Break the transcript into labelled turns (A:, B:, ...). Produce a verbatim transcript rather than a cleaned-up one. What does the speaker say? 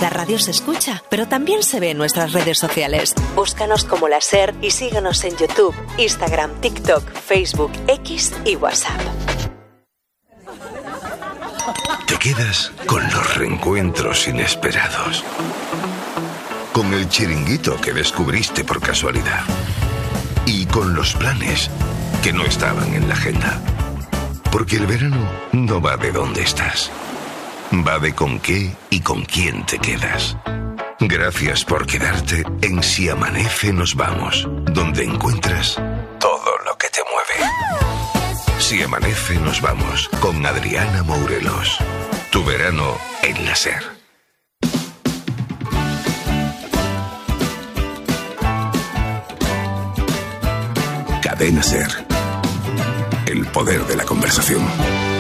A: La radio se escucha, pero también se ve en nuestras redes sociales. Búscanos como La Ser y síguenos en YouTube, Instagram, TikTok, Facebook, X y WhatsApp.
B: Te quedas con los reencuentros inesperados, con el chiringuito que descubriste por casualidad y con los planes que no estaban en la agenda. Porque el verano no va de dónde estás, va de con qué y con quién te quedas. Gracias por quedarte en Si Amanece Nos Vamos, donde encuentras todo lo que te mueve. Si Amanece Nos Vamos, con Adriana Mourelos. Tu verano en La Ser. Cadena Ser. El poder de la conversación.